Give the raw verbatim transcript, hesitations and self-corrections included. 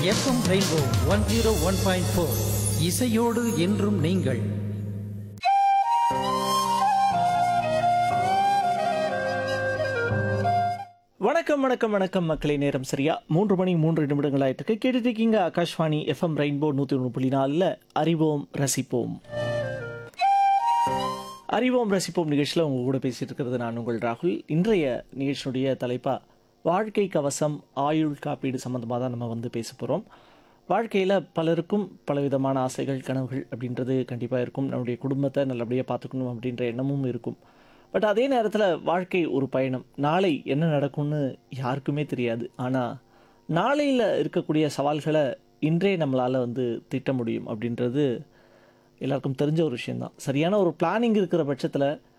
FM rainbow one zero one point four இசையோடு என்றும் நீங்கள். வணக்கம் வணக்கம் வணக்கம் மக்களே. நேரம் சரியா மூன்று மணி மூன்று நிமிடங்கள் ஆயிட்டு இருக்கு. கேட்டுட்டு இருக்கீங்க ஆகாஷ்வாணி எஃப்எம் ரெயின்போ நூற்றி ஒன்று புள்ளி நாலில் அறிவோம் ரசிப்போம். அறிவோம் ரசிப்போம் நிகழ்ச்சியில் உங்கள் கூட பேசிட்டு இருக்கிறது நான் உங்கள் ராகுல். இன்றைய நிகழ்ச்சியுடைய தலைப்பா வாழ்க்கை கவசம் ஆயுள் காப்பீடு சம்மந்தமாக தான் நம்ம வந்து பேச போகிறோம். வாழ்க்கையில் பலருக்கும் பலவிதமான ஆசைகள் கனவுகள் அப்படின்றது கண்டிப்பாக இருக்கும். நம்முடைய குடும்பத்தை நல்லபடியாக பார்த்துக்கணும் அப்படின்ற எண்ணமும் இருக்கும். பட் அதே நேரத்தில் வாழ்க்கை ஒரு பயணம். நாளை என்ன நடக்கும்னு யாருக்குமே தெரியாது. ஆனால் நாளையில் இருக்கக்கூடிய சவால்களை இன்றே நம்மளால் வந்து திட்ட முடியும் அப்படின்றது எல்லாருக்கும் தெரிஞ்ச ஒரு விஷயந்தான். சரியான ஒரு பிளானிங் இருக்கிற பட்சத்தில்